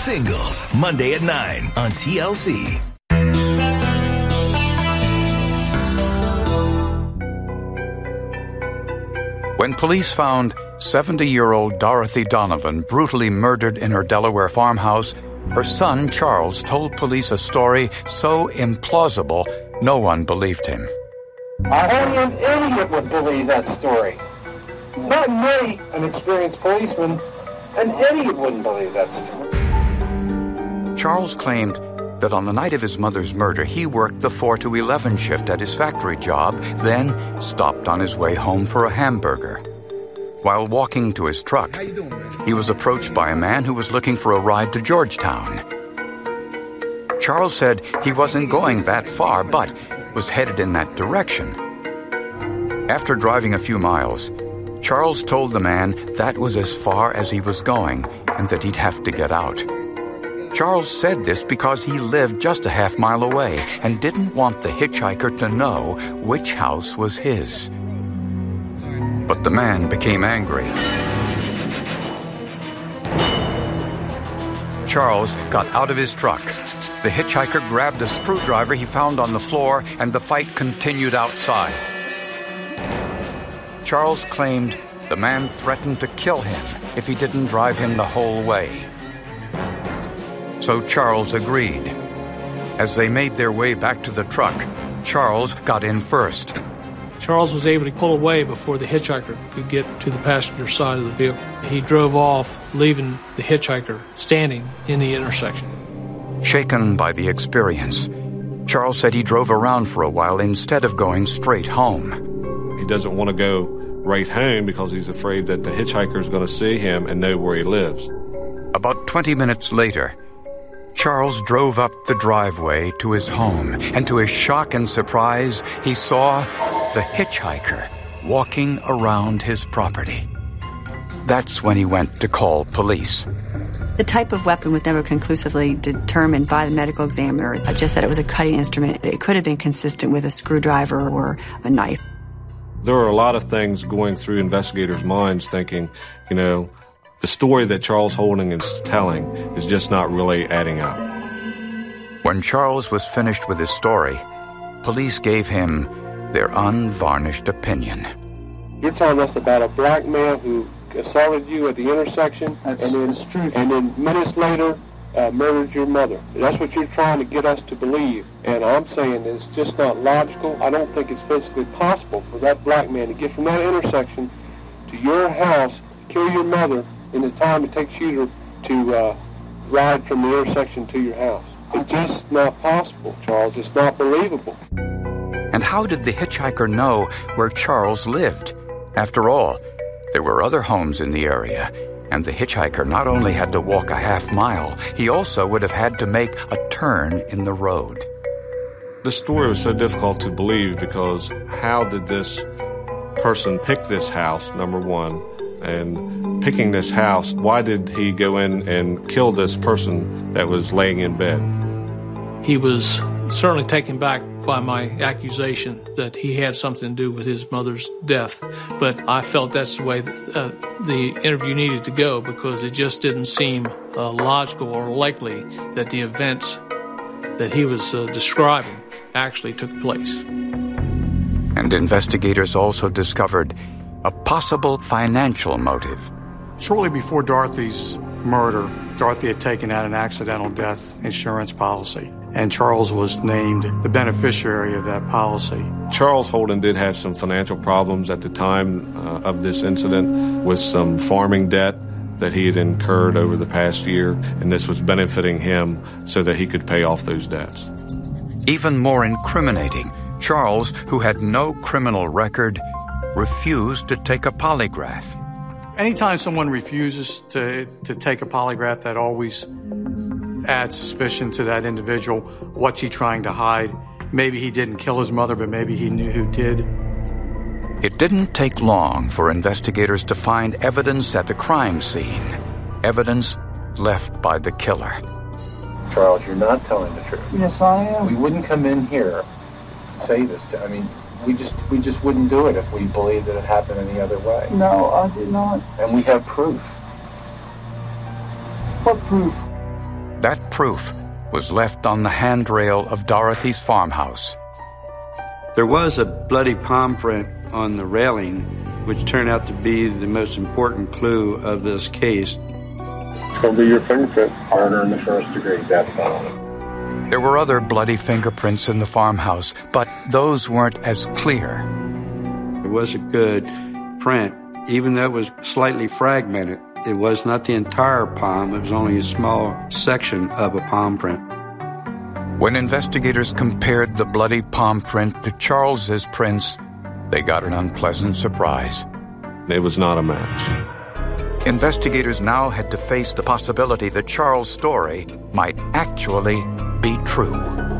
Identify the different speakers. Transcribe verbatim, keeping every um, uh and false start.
Speaker 1: Singles, Monday at nine on T L C.
Speaker 2: When police found seventy-year-old Dorothy Donovan brutally murdered in her Delaware farmhouse, her son Charles told police a story so implausible no one believed him.
Speaker 3: Only an idiot would believe that story. Not me, an experienced policeman. An idiot wouldn't believe that story.
Speaker 2: Charles claimed that on the night of his mother's murder, he worked the four to eleven shift at his factory job, then stopped on his way home for a hamburger. While walking to his truck, he was approached by a man who was looking for a ride to Georgetown. Charles said he wasn't going that far, but was headed in that direction. After driving a few miles, Charles told the man that was as far as he was going and that he'd have to get out. Charles said this because he lived just a half mile away and didn't want the hitchhiker to know which house was his. But the man became angry. Charles got out of his truck. The hitchhiker grabbed a screwdriver he found on the floor, and the fight continued outside. Charles claimed the man threatened to kill him if he didn't drive him the whole way. So Charles agreed. As they made their way back to the truck, Charles got in first.
Speaker 4: Charles was able to pull away before the hitchhiker could get to the passenger side of the vehicle. He drove off, leaving the hitchhiker standing in the intersection.
Speaker 2: Shaken by the experience, Charles said he drove around for a while instead of going straight home.
Speaker 5: He doesn't want to go right home because he's afraid that the hitchhiker is going to see him and know where he lives.
Speaker 2: About twenty minutes later, Charles drove up the driveway to his home, and to his shock and surprise, he saw the hitchhiker walking around his property. That's when he went to call police.
Speaker 6: The type of weapon was never conclusively determined by the medical examiner, just that it was a cutting instrument. It could have been consistent with a screwdriver or a knife.
Speaker 5: There are a lot of things going through investigators' minds thinking, you know, the story that Charles Holding is telling is just not really adding up.
Speaker 2: When Charles was finished with his story, police gave him their unvarnished opinion.
Speaker 3: You're telling us about a black man who assaulted you at the intersection,
Speaker 7: That's,
Speaker 3: and then
Speaker 7: that's true.
Speaker 3: and then minutes later uh, murdered your mother. That's what you're trying to get us to believe. And I'm saying it's just not logical. I don't think it's physically possible for that black man to get from that intersection to your house, kill your mother, in the time it takes you to, to uh, ride from the intersection to your house. It's just not possible, Charles. It's not believable.
Speaker 2: And how did the hitchhiker know where Charles lived? After all, there were other homes in the area, and the hitchhiker not only had to walk a half mile, he also would have had to make a turn in the road.
Speaker 5: The story was so difficult to believe because how did this person pick this house, number one, and picking this house, why did he go in and kill this person that was laying in bed?
Speaker 4: He was certainly taken back by my accusation that he had something to do with his mother's death. But I felt that's the way that, uh, the interview needed to go, because it just didn't seem uh, logical or likely that the events that he was uh, describing actually took place.
Speaker 2: And investigators also discovered a possible financial motive.
Speaker 7: Shortly before Dorothy's murder, Dorothy had taken out an accidental death insurance policy, and Charles was named the beneficiary of that policy.
Speaker 5: Charles Holden did have some financial problems at the time uh, of this incident, with some farming debt that he had incurred over the past year, and this was benefiting him so that he could pay off those debts.
Speaker 2: Even more incriminating, Charles, who had no criminal record, refused to take a polygraph.
Speaker 7: Anytime someone refuses to, to take a polygraph, that always adds suspicion to that individual. What's he trying to hide? Maybe he didn't kill his mother, but maybe he knew who did.
Speaker 2: It didn't take long for investigators to find evidence at the crime scene. Evidence left by the killer.
Speaker 3: Charles, you're not telling the truth.
Speaker 7: Yes, I am.
Speaker 3: We wouldn't come in here and say this to, I mean, we just we just wouldn't do it if we believed that it happened any other way.
Speaker 7: No, I did not.
Speaker 3: And we have proof.
Speaker 7: What proof?
Speaker 2: That proof was left on the handrail of Dorothy's farmhouse.
Speaker 8: There was a bloody palm print on the railing, which turned out to be the most important clue of this case.
Speaker 3: It's going to be your fingerprint. Murder in the first degree, death penalty.
Speaker 2: There were other bloody fingerprints in the farmhouse, but those weren't as clear.
Speaker 8: It was a good print, even though it was slightly fragmented. It was not the entire palm, it was only a small section of a palm print.
Speaker 2: When investigators compared the bloody palm print to Charles's prints, they got an unpleasant surprise.
Speaker 5: It was not a match.
Speaker 2: Investigators now had to face the possibility that Charles' story might actually be true.